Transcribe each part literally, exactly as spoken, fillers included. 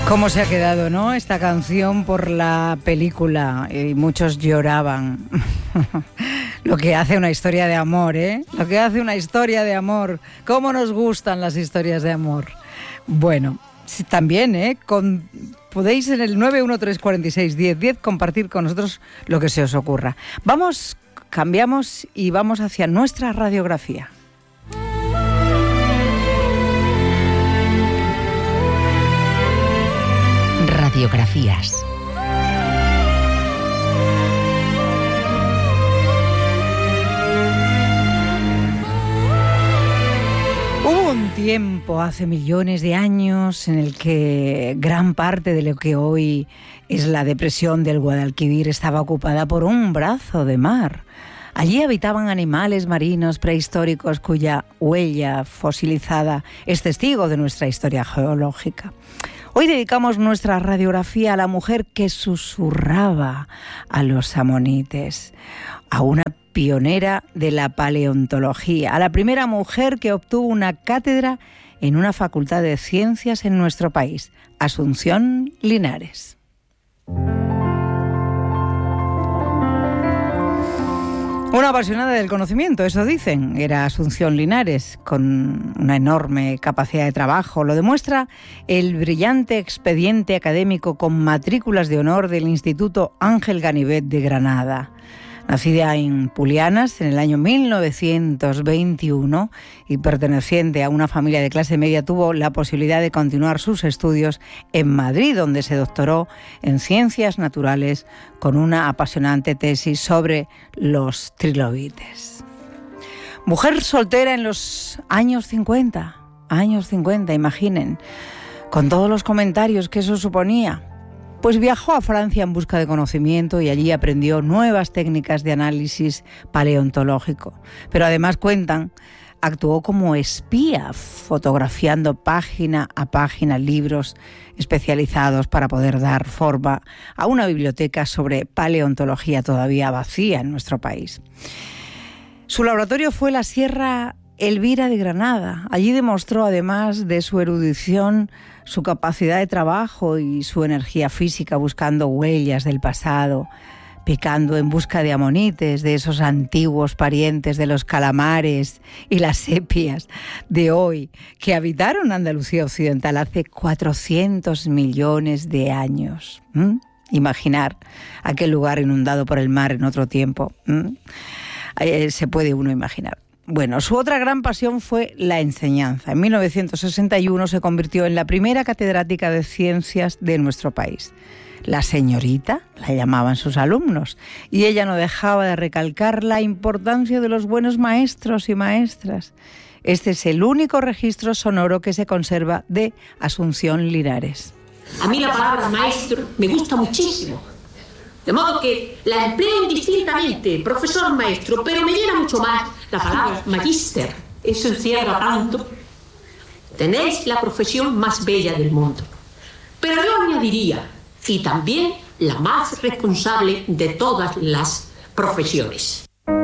¿Cómo se ha quedado, no? Esta canción por la película, y muchos lloraban. Lo que hace una historia de amor, ¿eh? Lo que hace una historia de amor. ¿Cómo nos gustan las historias de amor? Bueno, sí, también, ¿eh? Con, podéis en el nueve uno tres cuatro seis uno cero uno cero compartir con nosotros lo que se os ocurra. Vamos, cambiamos y vamos hacia nuestra radiografía. Radiografías. Hubo un tiempo, hace millones de años, en el que gran parte de lo que hoy es la depresión del Guadalquivir estaba ocupada por un brazo de mar. Allí habitaban animales marinos prehistóricos cuya huella fosilizada es testigo de nuestra historia geológica. Hoy dedicamos nuestra radiografía a la mujer que susurraba a los amonites, a una pionera de la paleontología, a la primera mujer que obtuvo una cátedra en una facultad de ciencias en nuestro país, Asunción Linares. Una apasionada del conocimiento, eso dicen, era Asunción Linares, con una enorme capacidad de trabajo. Lo demuestra el brillante expediente académico con matrículas de honor del Instituto Ángel Ganivet de Granada. Nacida en Pulianas en el año mil novecientos veintiuno y perteneciente a una familia de clase media, tuvo la posibilidad de continuar sus estudios en Madrid, donde se doctoró en Ciencias Naturales con una apasionante tesis sobre los trilobites. Mujer soltera en los años cincuenta, años cincuenta, imaginen, con todos los comentarios que eso suponía. Pues viajó a Francia en busca de conocimiento y allí aprendió nuevas técnicas de análisis paleontológico. Pero además, cuentan, actuó como espía, fotografiando página a página libros especializados para poder dar forma a una biblioteca sobre paleontología todavía vacía en nuestro país. Su laboratorio fue la Sierra Elvira de Granada. Allí demostró, además de su erudición, su capacidad de trabajo y su energía física, buscando huellas del pasado, picando en busca de amonites, de esos antiguos parientes de los calamares y las sepias de hoy, que habitaron Andalucía Occidental hace cuatrocientos millones de años. ¿Mm? Imaginar aquel lugar inundado por el mar en otro tiempo. ¿Mm? Eh, se puede uno imaginar. Bueno, su otra gran pasión fue la enseñanza. En mil novecientos sesenta y uno se convirtió en la primera catedrática de ciencias de nuestro país. La señorita, la llamaban sus alumnos, y ella no dejaba de recalcar la importancia de los buenos maestros y maestras. Este es el único registro sonoro que se conserva de Asunción Linares. A mí la palabra maestro me gusta muchísimo. De modo que la empleo indistintamente, profesor, maestro, pero me llena mucho más la palabra magíster. Eso encierra tanto. Tenéis la profesión más bella del mundo. Pero yo añadiría, y también la más responsable de todas las profesiones.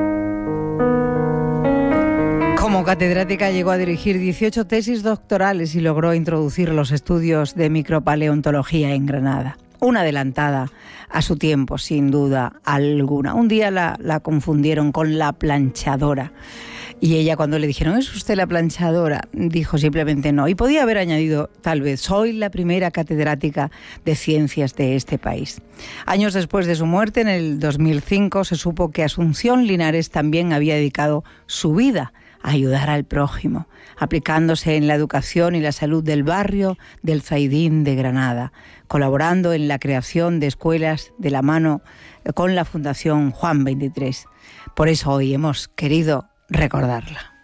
Como catedrática llegó a dirigir dieciocho tesis doctorales y logró introducir los estudios de micropaleontología en Granada. Una adelantada a su tiempo, sin duda alguna. Un día la, la confundieron con la planchadora. Y ella, cuando le dijeron, ¿es usted la planchadora?, dijo simplemente no. Y podía haber añadido, tal vez, soy la primera catedrática de ciencias de este país. Años después de su muerte, en el dos mil cinco, se supo que Asunción Linares también había dedicado su vida a ayudar al prójimo, aplicándose en la educación y la salud del barrio del Zaidín de Granada, colaborando en la creación de escuelas de la mano con la Fundación Juan veintitrés. Por eso hoy hemos querido recordarla.